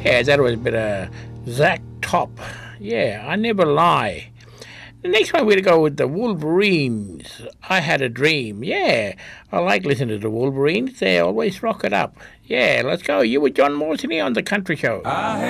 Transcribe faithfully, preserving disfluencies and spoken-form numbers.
Yeah, that was a bit of Zach Top. Yeah, I never lie. The next one we're going to go with the Wolverines. I Had a Dream. Yeah, I like listening to the Wolverines. They always rock it up. Yeah, let's go. You with John Morrison here on The Country Show. I